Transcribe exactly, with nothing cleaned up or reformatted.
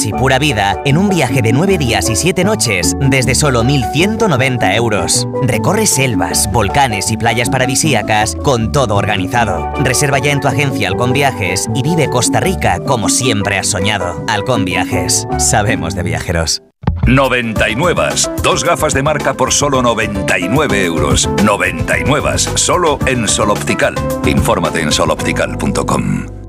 paz y pura vida en un viaje de nueve días y siete noches desde solo mil ciento noventa euros. Recorre selvas, volcanes y playas paradisíacas con todo organizado. Reserva ya en tu agencia Halcón Viajes y vive Costa Rica como siempre has soñado. Halcón Viajes. Sabemos de viajeros. noventa y nueve. Dos gafas de marca por solo noventa y nueve euros. noventa y nueve. Solo en Sol Optical. Infórmate en sol optical punto com.